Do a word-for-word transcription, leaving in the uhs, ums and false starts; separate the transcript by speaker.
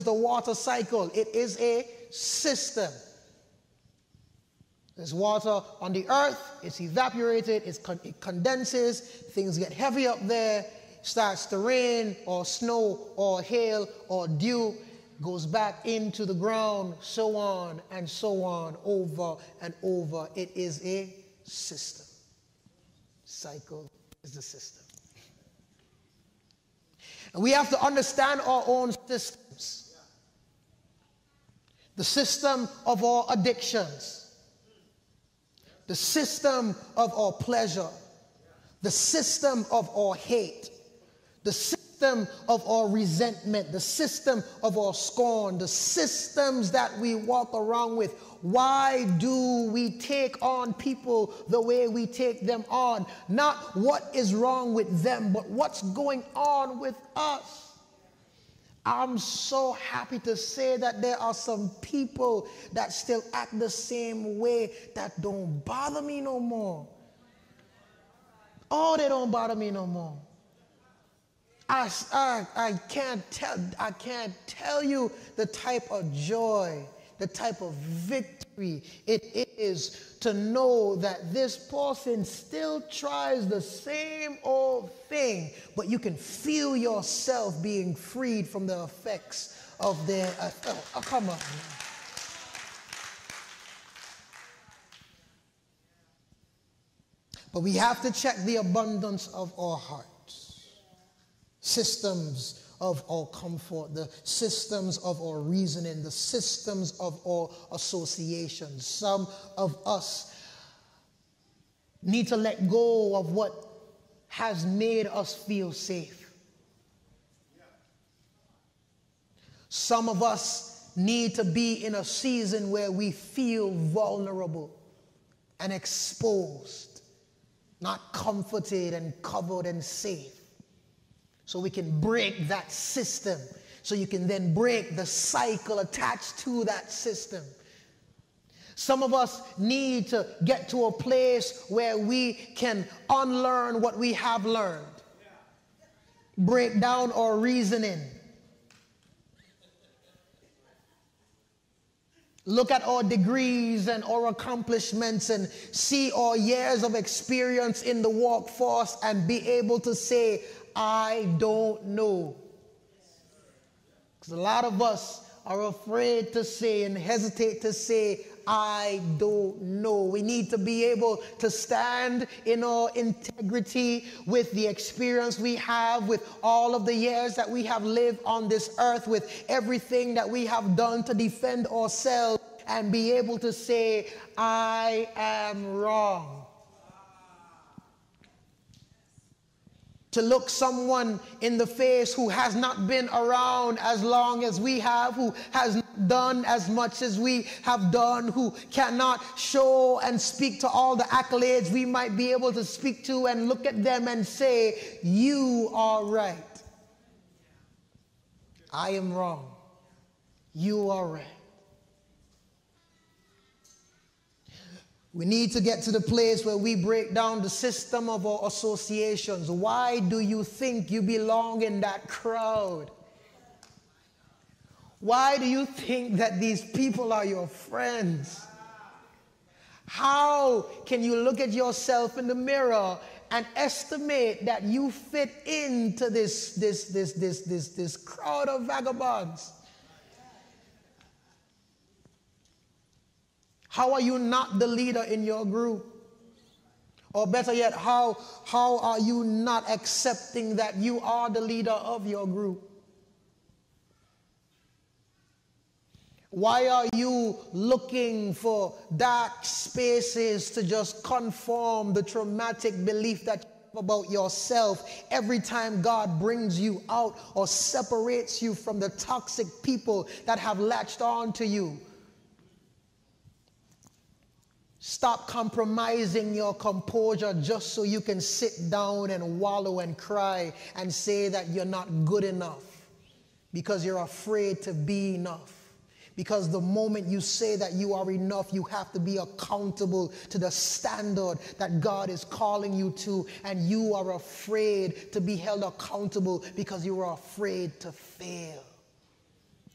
Speaker 1: the water cycle. It is a system. There's water on the earth, it's evaporated, it's con it condenses, things get heavy up there, starts to rain or snow or hail or dew, goes back into the ground, so on and so on, over and over. It is a system. Cycle is the system. And we have to understand our own systems. The system of our addictions. The system of our pleasure. The system of our hate. The system of our resentment. The system of our scorn. The systems that we walk around with. Why do we take on people the way we take them on? Not what is wrong with them, but what's going on with us. I'm so happy to say that there are some people that still act the same way that don't bother me no more. Oh, they don't bother me no more. I, I, I can't tell, I can't tell you the type of joy, the type of victory it is to know that this person still tries the same old thing, but you can feel yourself being freed from the effects of their, uh, uh, oh, come on. But we have to check the abundance of our hearts, systems of our comfort, the systems of our reasoning, the systems of our associations. Some of us need to let go of what has made us feel safe. Some of us need to be in a season where we feel vulnerable and exposed, not comforted and covered and safe. So we can break that system. So you can then break the cycle attached to that system. Some of us need to get to a place where we can unlearn what we have learned. Break down our reasoning. Look at our degrees and our accomplishments and see our years of experience in the workforce and be able to say, I don't know. Because a lot of us are afraid to say and hesitate to say, I don't know. We need to be able to stand in our integrity with the experience we have, with all of the years that we have lived on this earth, with everything that we have done to defend ourselves, and be able to say, I am wrong. To look someone in the face who has not been around as long as we have, who has not done as much as we have done, who cannot show and speak to all the accolades we might be able to speak to, and look at them and say, you are right. I am wrong. You are right. We need to get to the place where we break down the system of our associations. Why do you think you belong in that crowd? Why do you think that these people are your friends? How can you look at yourself in the mirror and estimate that you fit into this, this, this, this, this, this crowd of vagabonds? How are you not the leader in your group? Or better yet, how, how are you not accepting that you are the leader of your group? Why are you looking for dark spaces to just conform the traumatic belief that you have about yourself every time God brings you out or separates you from the toxic people that have latched on to you? Stop compromising your composure just so you can sit down and wallow and cry and say that you're not good enough because you're afraid to be enough. Because the moment you say that you are enough, you have to be accountable to the standard that God is calling you to, and you are afraid to be held accountable because you are afraid to fail.